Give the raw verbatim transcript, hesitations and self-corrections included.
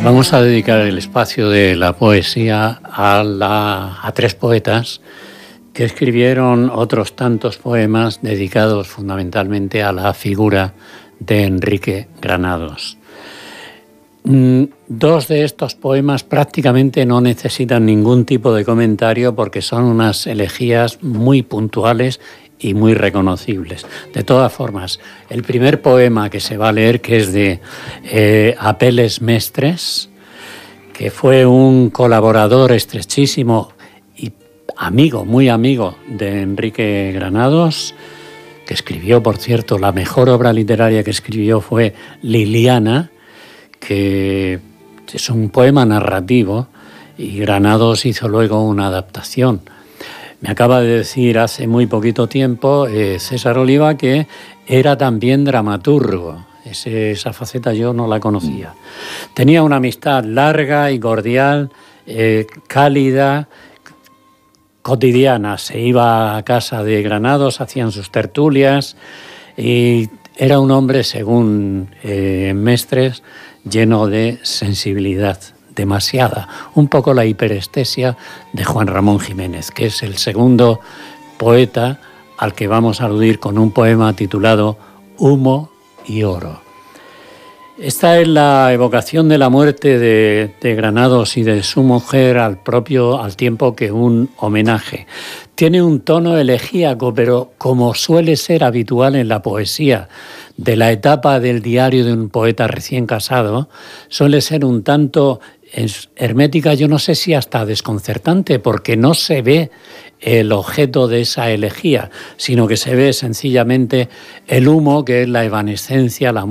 Vamos a dedicar el espacio de la poesía a, la, a tres poetas que escribieron otros tantos poemas dedicados fundamentalmente a la figura de Enrique Granados. Dos de estos poemas prácticamente no necesitan ningún tipo de comentario porque son unas elegías muy puntuales y muy reconocibles. De todas formas, el primer poema que se va a leer, que es de eh, Apeles Mestres, que fue un colaborador estrechísimo y amigo, muy amigo de Enrique Granados, que escribió, por cierto, la mejor obra literaria que escribió fue Liliana, que es un poema narrativo, y Granados hizo luego una adaptación. Me acaba de decir hace muy poquito tiempo eh, César Oliva que era también dramaturgo. Ese, esa faceta yo no la conocía. Tenía una amistad larga y cordial, eh, cálida, cotidiana. Se iba a casa de Granados, hacían sus tertulias y era un hombre, según eh, Mestres, lleno de sensibilidad, demasiada. Un poco la hiperestesia de Juan Ramón Jiménez, que es el segundo poeta al que vamos a aludir con un poema titulado Humo y Oro. Esta es la evocación de la muerte de, de Granados y de su mujer al propio al tiempo que un homenaje. Tiene un tono elegíaco, pero como suele ser habitual en la poesía de la etapa del diario de un poeta recién casado, suele ser un tanto hermética, yo no sé si hasta desconcertante, porque no se ve el objeto de esa elegía, sino que se ve sencillamente el humo, que es la evanescencia, la